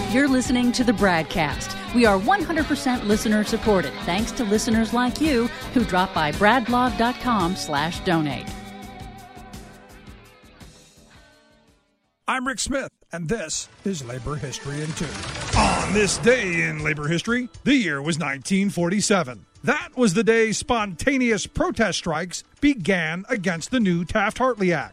You're listening to the BradCast. We are 100% listener supported, thanks to listeners like you who drop by bradblog.com/donate. I'm Rick Smith, and this is Labor History in 2. On this day in labor history, the year was 1947. That was the day spontaneous protest strikes began against the new Taft-Hartley Act.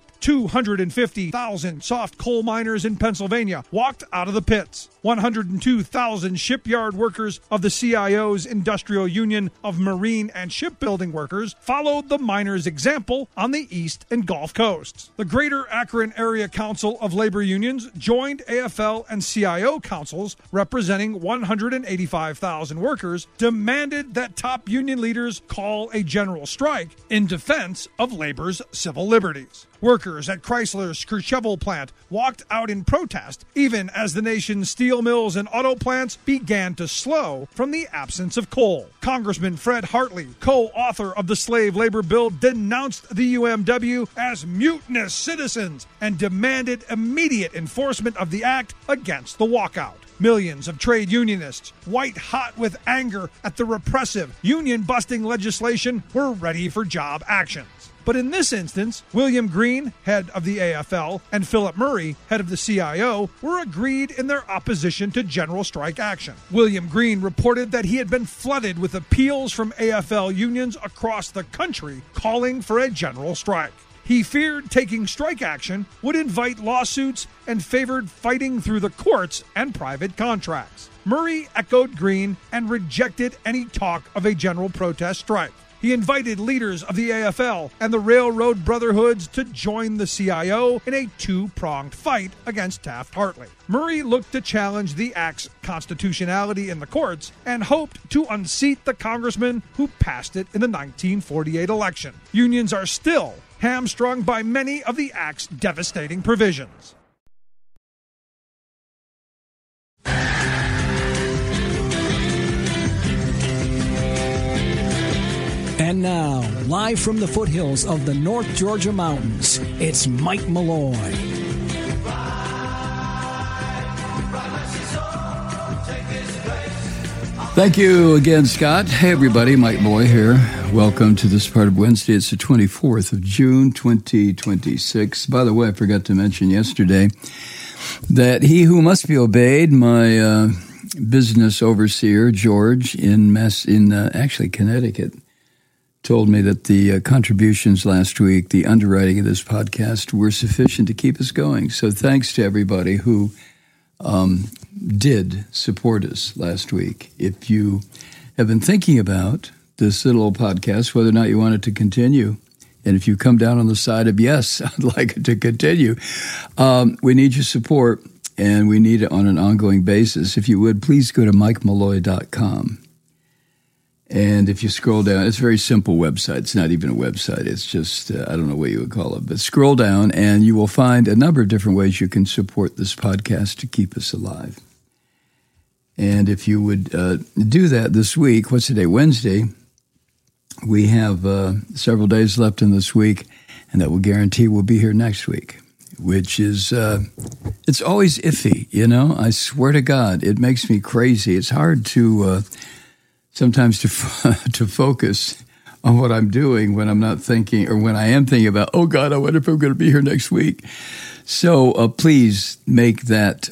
250,000 soft coal miners in Pennsylvania walked out of the pits. 102,000 shipyard workers of the CIO's Industrial Union of Marine and Shipbuilding Workers followed the miners' example on the East and Gulf Coasts. The Greater Akron Area Council of Labor Unions joined AFL and CIO councils representing 185,000 workers, demanded that top union leaders call a general strike in defense of labor's civil liberties. Workers at Chrysler's Courchevel plant walked out in protest, even as the nation's steel mills and auto plants began to slow from the absence of coal. Congressman Fred Hartley, co-author of the slave labor bill, denounced the UMW as mutinous citizens and demanded immediate enforcement of the act against the walkout. Millions of trade unionists, white-hot with anger at the repressive, union-busting legislation, were ready for job actions. But in this instance, William Green, head of the AFL, and Philip Murray, head of the CIO, were agreed in their opposition to general strike action. William Green reported that he had been flooded with appeals from AFL unions across the country calling for a general strike. He feared taking strike action would invite lawsuits and favored fighting through the courts and private contracts. Murray echoed Green and rejected any talk of a general protest strike. He invited leaders of the AFL and the Railroad Brotherhoods to join the CIO in a two-pronged fight against Taft-Hartley. Murray looked to challenge the act's constitutionality in the courts and hoped to unseat the congressman who passed it in the 1948 election. Unions are still hamstrung by many of the act's devastating provisions. And now, live from the foothills of the North Georgia mountains, it's Mike Malloy. Thank you again, Scott. Hey, everybody, Mike Malloy here. Welcome to this part of Wednesday. It's the 24th of June, 2026. By the way, I forgot to mention yesterday that he who must be obeyed, my business overseer, George, in Connecticut, told me that the contributions last week, the underwriting of this podcast, were sufficient to keep us going. So thanks to everybody who did support us last week. If you have been thinking about this little podcast, whether or not you want it to continue, and if you come down on the side of, yes, I'd like it to continue, we need your support, and we need it on an ongoing basis. If you would, please go to MikeMalloy.com. And if you scroll down, it's a very simple website. It's not even a website. It's just, I don't know what you would call it. But scroll down and you will find a number of different ways you can support this podcast to keep us alive. And if you would do that this week, what's today, Wednesday, we have several days left in this week, and that will guarantee we'll be here next week, which is, it's always iffy, you know. I swear to God, it makes me crazy. It's hard to... sometimes to focus on what I'm doing when I'm not thinking, or when I am thinking about, oh God, I wonder if I'm going to be here next week. So please make that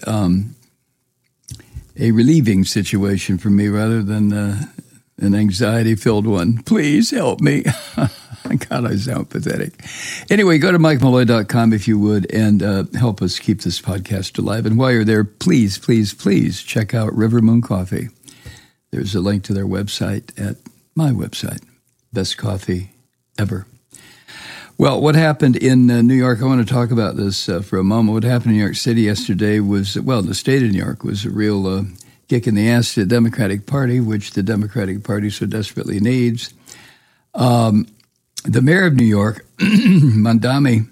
a relieving situation for me rather than an anxiety-filled one. Please help me. God, I sound pathetic. Anyway, go to MikeMalloy.com if you would, and help us keep this podcast alive. And while you're there, please, please, please check out River Moon Coffee. There's a link to their website at my website, Best Coffee Ever. Well, what happened in New York, I want to talk about this for a moment. What happened in New York City yesterday was, well, the state of New York was a real kick in the ass to the Democratic Party, which the Democratic Party so desperately needs. The mayor of New York, Mamdani,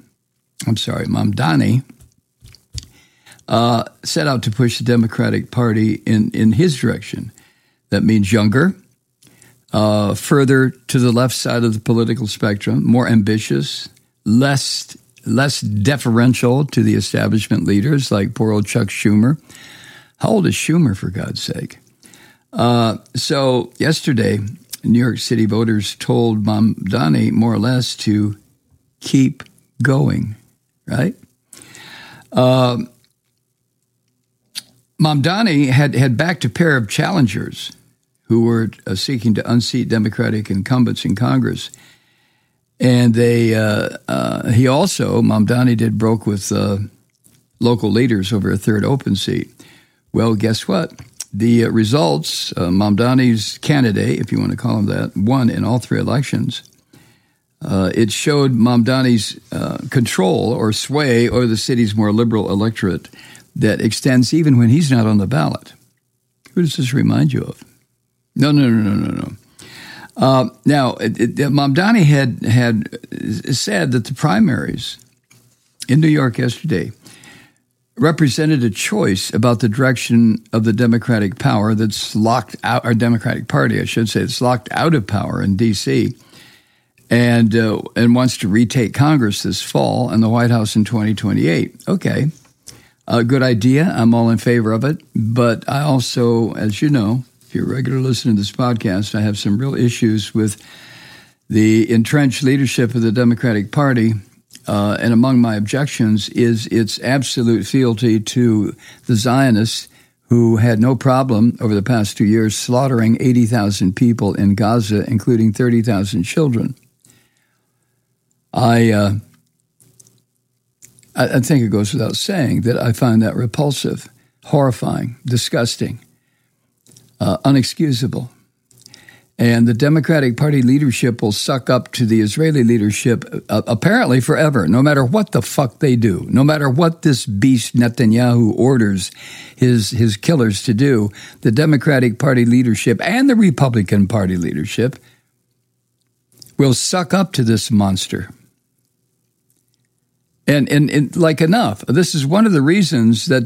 set out to push the Democratic Party in his direction. That means younger, further to the left side of the political spectrum, more ambitious, less deferential to the establishment leaders like poor old Chuck Schumer, How old is Schumer, for God's sake? So yesterday, New York City voters told Mamdani more or less to keep going, right? Mamdani had backed a pair of challengers who were seeking to unseat Democratic incumbents in Congress. And Mamdani did broke with local leaders over a third open seat. Well, guess what? The results, Mamdani's candidate, if you want to call him that, won in all three elections. It showed Mamdani's control or sway over the city's more liberal electorate that extends even when he's not on the ballot. Who does this remind you of? No. Now, Mamdani had said that the primaries in New York yesterday represented a choice about the direction of the Democratic power that's locked out, or Democratic Party, I should say, it's locked out of power in D.C. and wants to retake Congress this fall and the White House in 2028. Okay, a good idea. I'm all in favor of it. But I also, as you know, if you're a regular listener to this podcast, I have some real issues with the entrenched leadership of the Democratic Party. And among my objections is its absolute fealty to the Zionists, who had no problem over the past 2 years slaughtering 80,000 people in Gaza, including 30,000 children. I think it goes without saying that I find that repulsive, horrifying, disgusting, unexcusable. And the Democratic Party leadership will suck up to the Israeli leadership apparently forever, no matter what the fuck they do, no matter what this beast Netanyahu orders his killers to do. The Democratic Party leadership and the Republican Party leadership will suck up to this monster. And like enough. This is one of the reasons that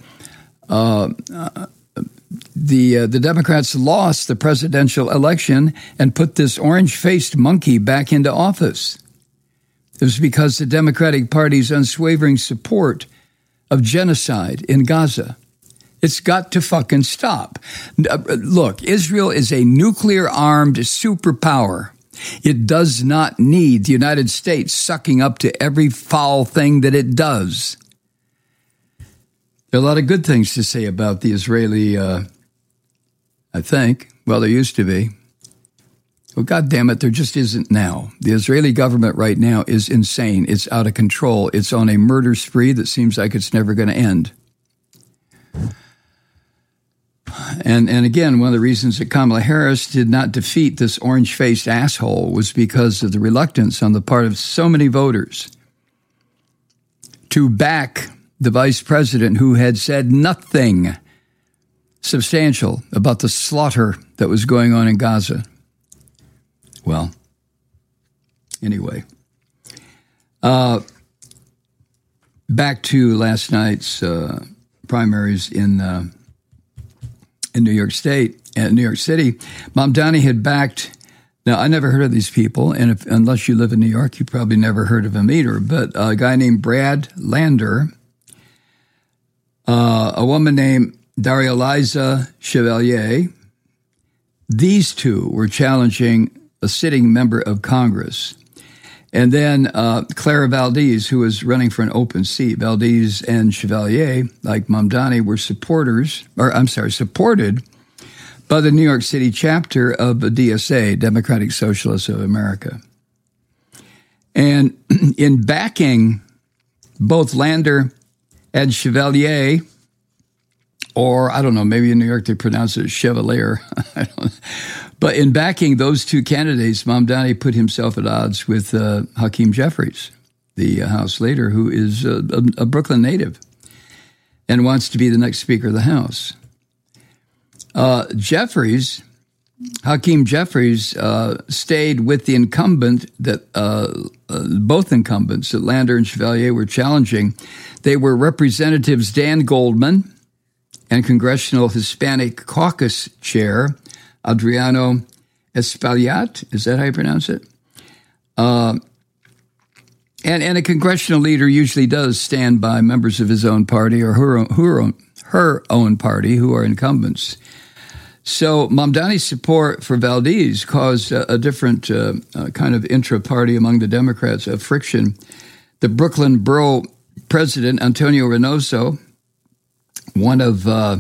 the Democrats lost the presidential election and put this orange-faced monkey back into office. It was because the Democratic Party's unswavering support of genocide in Gaza. It's got to fucking stop. Look, Israel is a nuclear-armed superpower. It does not need the United States sucking up to every foul thing that it does. There are a lot of good things to say about the Israeli, I think. Well, there used to be. Well, God damn it, there just isn't now. The Israeli government right now is insane. It's out of control. It's on a murder spree that seems like it's never going to end. And again, one of the reasons that Kamala Harris did not defeat this orange-faced asshole was because of the reluctance on the part of so many voters to back the vice president who had said nothing substantial about the slaughter that was going on in Gaza. Well, anyway, back to last night's primaries in New York State and New York City. Mamdani had backed. Now, I never heard of these people, and unless you live in New York, you probably never heard of him either. But a guy named Brad Lander, a woman named Daria-Liza Chevalier. These two were challenging a sitting member of Congress. And then Clara Valdez, who was running for an open seat. Valdez and Chevalier, like Mamdani, were supported by the New York City chapter of the DSA, Democratic Socialists of America. And in backing both Lander and Chevalier, or I don't know, maybe in New York they pronounce it Chevalier. I don't know. But in backing those two candidates, Mamdani put himself at odds with Hakeem Jeffries, the House leader, who is a Brooklyn native and wants to be the next Speaker of the House. Hakeem Jeffries, stayed with the incumbent that both incumbents that Lander and Chevalier were challenging. They were Representatives Dan Goldman and Congressional Hispanic Caucus Chair Adriano Espaillat. Is that how you pronounce it? And a congressional leader usually does stand by members of his own party or her own party who are incumbents. So Mamdani's support for Valdez caused a different kind of intra-party among the Democrats of friction. The Brooklyn Borough President, Antonio Reynoso, one of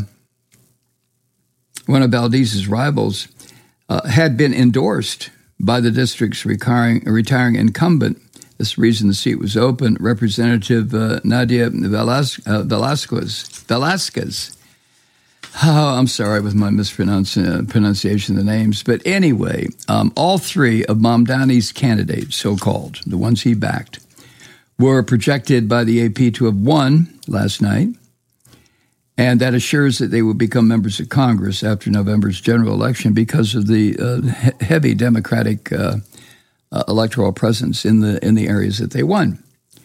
Valdez's rivals, had been endorsed by the district's retiring incumbent. This is the reason the seat was open. Representative Nadia Velasquez. Oh, I'm sorry with my pronunciation of the names. But anyway, all three of Mamdani's candidates, so-called, the ones he backed, were projected by the AP to have won last night. And that assures that they will become members of Congress after November's general election because of the heavy Democratic electoral presence in the areas that they won.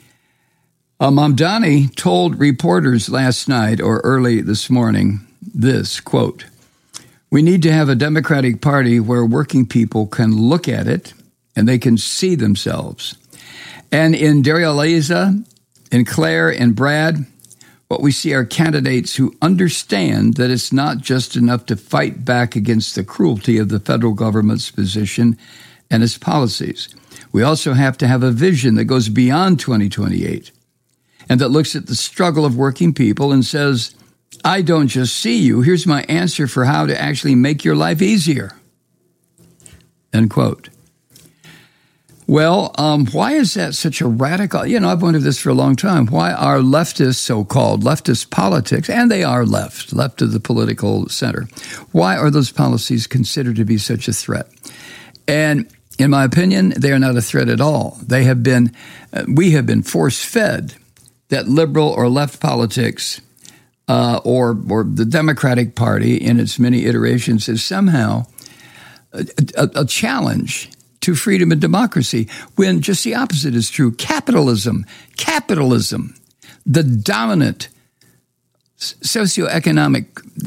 Mamdani told reporters last night or early this morning this, quote, "We need to have a Democratic Party where working people can look at it and they can see themselves. And in Darrell-Eliza, in Claire, and Brad, what we see are candidates who understand that it's not just enough to fight back against the cruelty of the federal government's position and its policies. We also have to have a vision that goes beyond 2028 and that looks at the struggle of working people and says, I don't just see you. Here's my answer for how to actually make your life easier." End quote. Well, why is that such a radical? I've wondered this for a long time. Why are leftist, so-called leftist politics, and they are left of the political center, why are those policies considered to be such a threat? And in my opinion, they are not a threat at all. We have been force-fed that liberal or left politics or the Democratic Party in its many iterations is somehow a challenge to freedom and democracy, when just the opposite is true. Capitalism, the dominant socioeconomic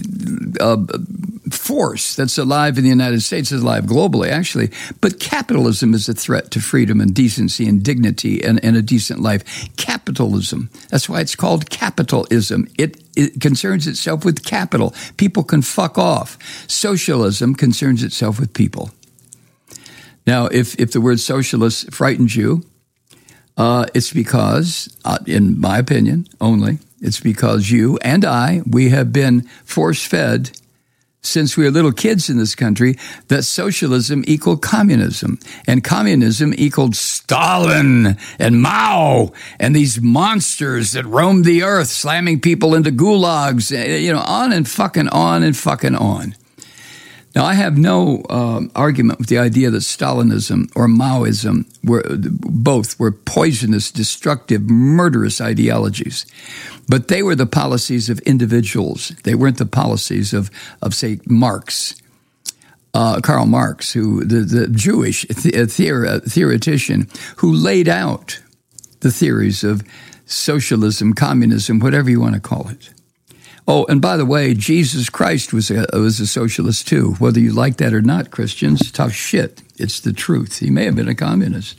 force that's alive in the United States, is alive globally, actually. But capitalism is a threat to freedom and decency and dignity and a decent life. Capitalism. That's why it's called capitalism. It concerns itself with capital. People can fuck off. Socialism concerns itself with people. Now, if the word socialist frightens you, it's because, in my opinion only, it's because you and we have been force-fed since we were little kids in this country that socialism equaled communism, and communism equaled Stalin and Mao and these monsters that roamed the earth, slamming people into gulags, on and fucking on and fucking on. Now, I have no argument with the idea that Stalinism or Maoism were poisonous, destructive, murderous ideologies. But they were the policies of individuals. They weren't the policies of say, Marx, Karl Marx, who the Jewish theoretician who laid out the theories of socialism, communism, whatever you want to call it. Oh, and by the way, Jesus Christ was a socialist too. Whether you like that or not, Christians, tough shit. It's the truth. He may have been a communist.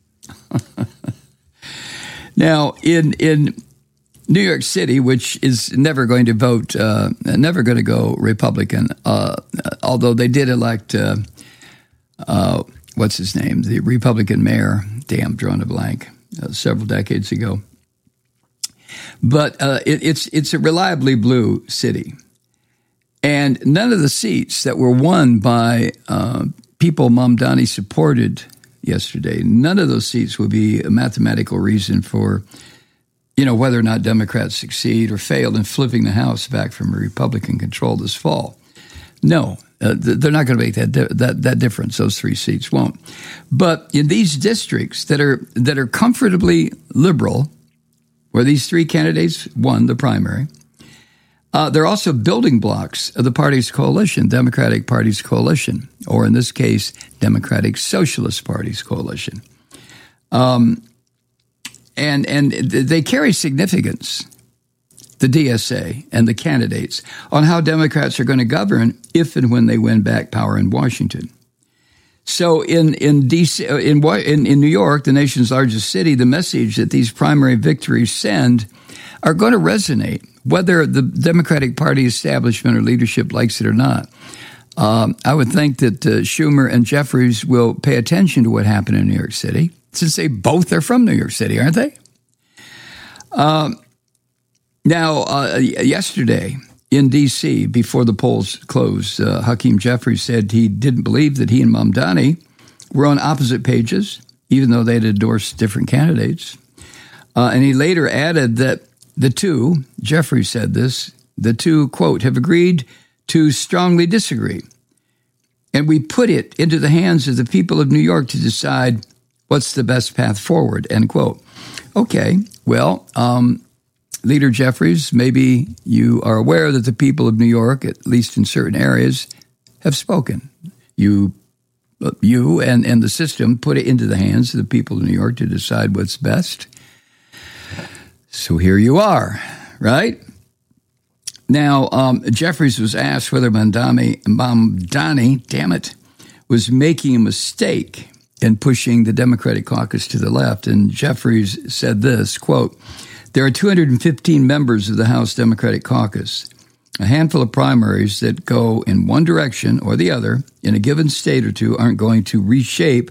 Now, in New York City, which is never going to vote, never going to go Republican, although they did elect, what's his name, the Republican mayor, drawing a blank, several decades ago. But it's a reliably blue city. And none of the seats that were won by people Mamdani supported yesterday, none of those seats will be a mathematical reason for, whether or not Democrats succeed or fail in flipping the House back from a Republican control this fall. No, they're not going to make that difference. Those three seats won't. But in these districts that are comfortably liberal, where these three candidates won the primary, they're also building blocks of the party's coalition, Democratic Party's coalition, or in this case, Democratic Socialist Party's coalition. And they carry significance, the DSA and the candidates, on how Democrats are going to govern if and when they win back power in Washington. So in DC, in New York, the nation's largest city, the message that these primary victories send are going to resonate, whether the Democratic Party establishment or leadership likes it or not. I would think that Schumer and Jeffries will pay attention to what happened in New York City, since they both are from New York City, aren't they? Yesterday in D.C., before the polls closed, Hakeem Jeffries said he didn't believe that he and Mamdani were on opposite pages, even though they'd endorsed different candidates. And he later added that the two, Jeffries said this, the two, quote, have agreed to strongly disagree. And we put it into the hands of the people of New York to decide what's the best path forward, end quote. Okay, well, Leader Jeffries, maybe you are aware that the people of New York, at least in certain areas, have spoken. You and the system put it into the hands of the people of New York to decide what's best. So here you are, right? Now, Jeffries was asked whether Mamdani, damn it, was making a mistake in pushing the Democratic caucus to the left. And Jeffries said this, quote, there are 215 members of the House Democratic Caucus, a handful of primaries that go in one direction or the other in a given state or two aren't going to reshape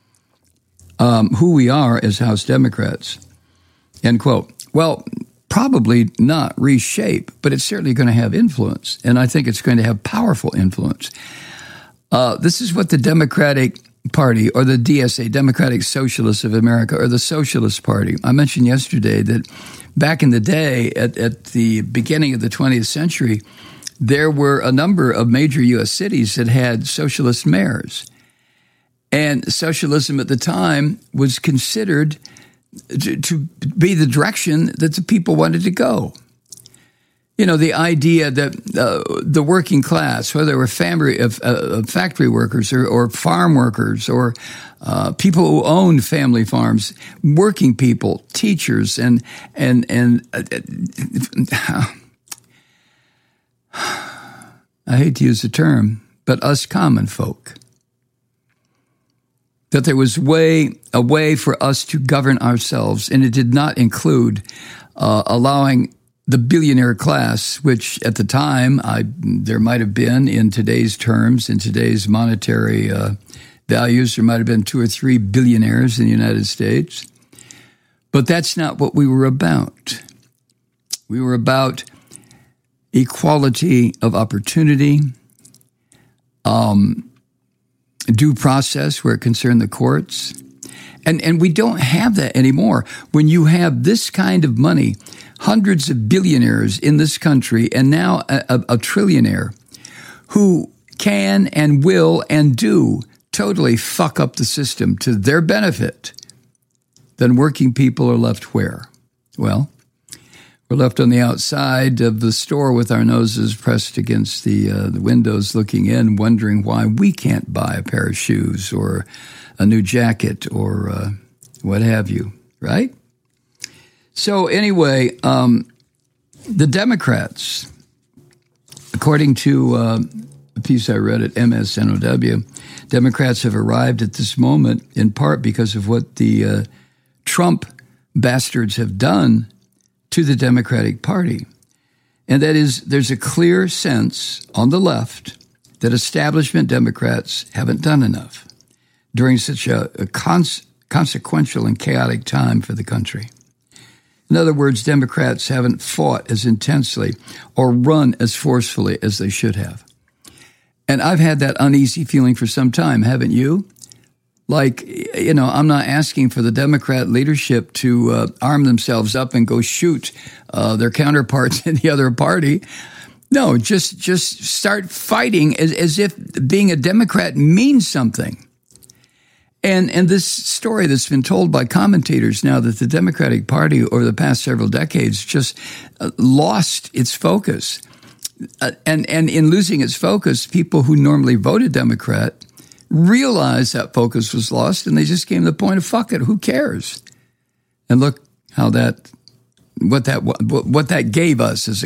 who we are as House Democrats, end quote. Well, probably not reshape, but it's certainly going to have influence, and I think it's going to have powerful influence. This is what the Democratic Party, or the DSA, Democratic Socialists of America, or the Socialist Party. I mentioned yesterday that back in the day, at the beginning of the 20th century, there were a number of major U.S. cities that had socialist mayors. And socialism at the time was considered to be the direction that the people wanted to go. You know, the idea that the working class, whether they were factory workers or farm workers or people who owned family farms, working people, teachers, and I hate to use the term, but us common folk, that there was a way for us to govern ourselves, and it did not include allowing the billionaire class, which at the time there might have been, in today's terms, in today's monetary values, there might have been 2 or 3 billionaires in the United States. But that's not what we were about. We were about equality of opportunity, due process where it concerned the courts. And we don't have that anymore. When you have this kind of money, hundreds of billionaires in this country, and now a trillionaire who can and will and do totally fuck up the system to their benefit, then working people are left where? Well, we're left on the outside of the store with our noses pressed against the windows looking in, wondering why we can't buy a pair of shoes or a new jacket or what have you, right? So anyway, the Democrats, according to a piece I read at MSNOW, Democrats have arrived at this moment in part because of what the Trump bastards have done to the Democratic Party. And that is, there's a clear sense on the left that establishment Democrats haven't done enough during such a consequential and chaotic time for the country. In other words, Democrats haven't fought as intensely or run as forcefully as they should have. And I've had that uneasy feeling for some time, haven't you? Like, you know, I'm not asking for the Democrat leadership to arm themselves up and go shoot their counterparts in the other party. No, just start fighting as if being a Democrat means something. And this story that's been told by commentators now that the Democratic Party over the past several decades just lost its focus. And in losing its focus, people who normally voted Democrat realized that focus was lost, and they just came to the point of, fuck it, who cares? And look how what that gave us as